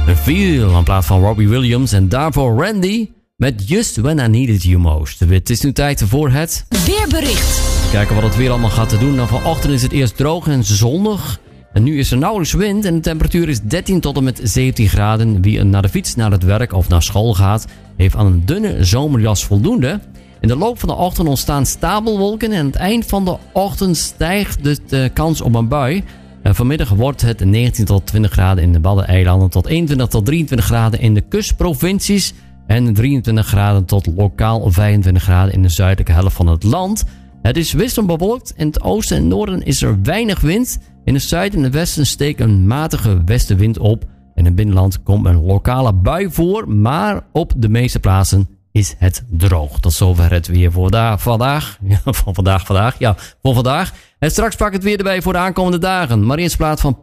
Feel in plaats van Robbie Williams. En daarvoor Randy met Just When I Needed You Most. Het is nu tijd voor het weerbericht. Kijken wat het weer allemaal gaat doen. Nou, vanochtend is het eerst droog en zonnig. En nu is er nauwelijks wind en de temperatuur is 13 tot en met 17 graden. Wie naar de fiets, naar het werk of naar school gaat, heeft aan een dunne zomerjas voldoende. In de loop van de ochtend ontstaan stapelwolken en aan het eind van de ochtend stijgt de kans op een bui. Vanmiddag wordt het 19 tot 20 graden in de Waddeneilanden tot 21 tot 23 graden in de kustprovincies. En 23 graden tot lokaal 25 graden in de zuidelijke helft van het land. Het is wisselend bewolkt. In het oosten en noorden is er weinig wind. In het zuiden en het westen steekt een matige westenwind op. In het binnenland komt een lokale bui voor. Maar op de meeste plaatsen is het droog. Tot zover het weer voor vandaag. Ja, voor vandaag. En straks pak ik het weer erbij voor de aankomende dagen. Maar eerst plaat van